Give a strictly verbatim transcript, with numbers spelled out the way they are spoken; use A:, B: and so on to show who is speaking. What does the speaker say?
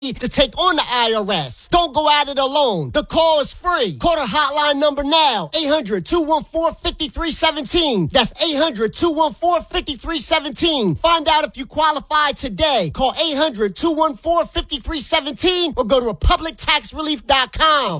A: to take on the I R S. Don't go at it alone. The call is free. Call the hotline number now. eight hundred, two one four, five three one seven. That's eight hundred, two one four, five three one seven. Find out if you qualify today. Call eight hundred, two one four, five three one seven or go to republic tax relief dot com.